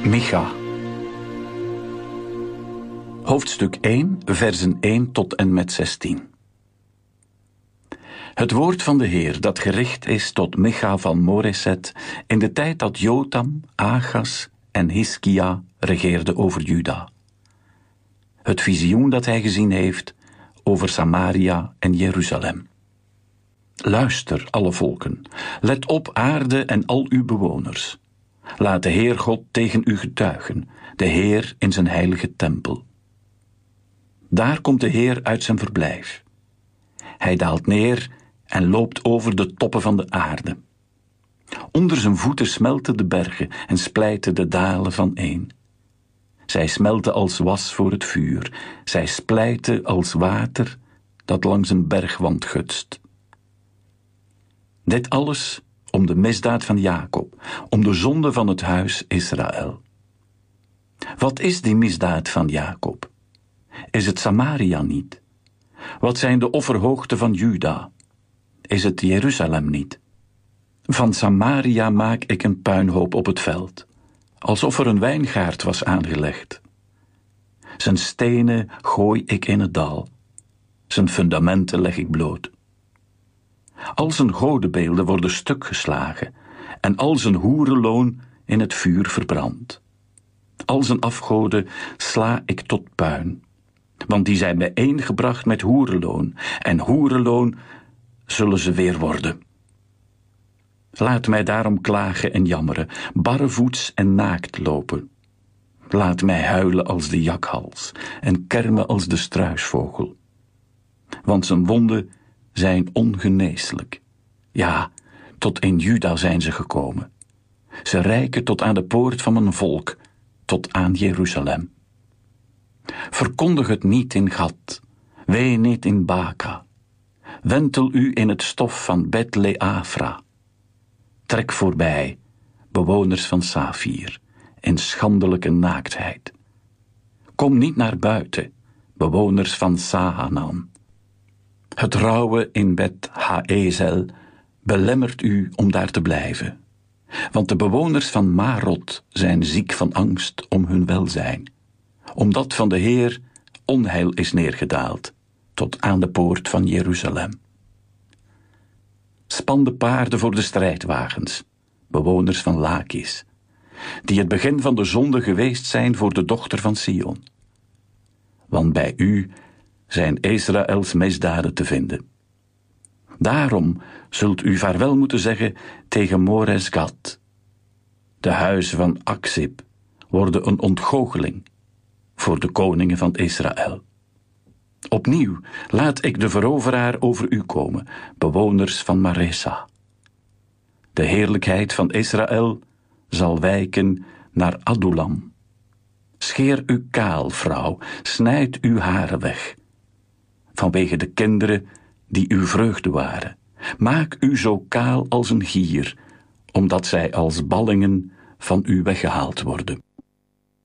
Micha. Hoofdstuk 1, versen 1 tot en met 16. Het woord van de Heer dat gericht is tot Micha van Moreset in de tijd dat Jotam, Achas en Hiskia regeerden over Juda. Het visioen dat hij gezien heeft over Samaria en Jeruzalem. Luister, alle volken, let op aarde en al uw bewoners. Laat de Heer God tegen u getuigen, de Heer in zijn heilige tempel. Daar komt de Heer uit zijn verblijf. Hij daalt neer en loopt over de toppen van de aarde. Onder zijn voeten smelten de bergen en splijten de dalen vaneen. Zij smelten als was voor het vuur, zij splijten als water dat langs een bergwand gutst. Dit alles om de misdaad van Jacob, om de zonde van het huis Israël. Wat is die misdaad van Jacob? Is het Samaria niet? Wat zijn de offerhoogten van Juda? Is het Jeruzalem niet? Van Samaria maak ik een puinhoop op het veld, alsof er een wijngaard was aangelegd. Zijn stenen gooi ik in het dal, zijn fundamenten leg ik bloot. Al zijn godenbeelden worden stuk geslagen en al zijn hoerenloon in het vuur verbrand. Al zijn afgoden sla ik tot puin, want die zijn bijeengebracht met hoerenloon, en hoerenloon zullen ze weer worden. Laat mij daarom klagen en jammeren, barrevoets en naakt lopen. Laat mij huilen als de jakhals en kermen als de struisvogel. Want zijn wonden zijn ongeneeslijk. Ja, tot in Juda zijn ze gekomen. Ze reiken tot aan de poort van mijn volk, tot aan Jeruzalem. Verkondig het niet in Gad, wee niet in Baka. Wentel u in het stof van Bet-Leafra. Trek voorbij, bewoners van Safir, in schandelijke naaktheid. Kom niet naar buiten, bewoners van Sahanan. Het rouwen in Bet-Haezel belemmert u om daar te blijven. Want de bewoners van Marot zijn ziek van angst om hun welzijn, omdat van de Heer onheil is neergedaald, tot aan de poort van Jeruzalem. Span de paarden voor de strijdwagens, bewoners van Lakis, die het begin van de zonde geweest zijn voor de dochter van Sion. Want bij u zijn Israëls misdaden te vinden. Daarom zult u vaarwel moeten zeggen tegen Moresgad. De huizen van Aksib worden een ontgoocheling voor de koningen van Israël. Opnieuw laat ik de veroveraar over u komen, bewoners van Maresa. De heerlijkheid van Israël zal wijken naar Adulam. Scheer u kaal, vrouw, snijd uw haren weg. Vanwege de kinderen die uw vreugde waren. Maak u zo kaal als een gier, omdat zij als ballingen van u weggehaald worden.